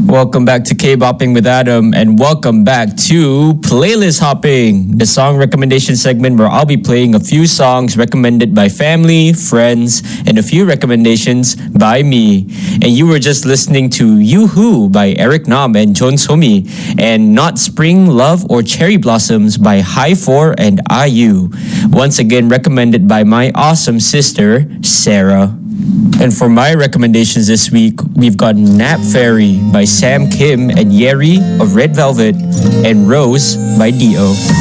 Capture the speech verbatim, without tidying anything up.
Welcome back to K-Bopping with Adam, and welcome back to Playlist Hopping, the song recommendation segment where I'll be playing a few songs recommended by family, friends, and a few recommendations by me. And you were just listening to Yoo-Hoo by Eric Nam and John Somi, and Not Spring, Love, or Cherry Blossoms by High Four and I U. Once again recommended by my awesome sister, Sarah. And for my recommendations this week, we've got Nap Fairy by Sam Kim and Yeri of Red Velvet, and Rose by Dio.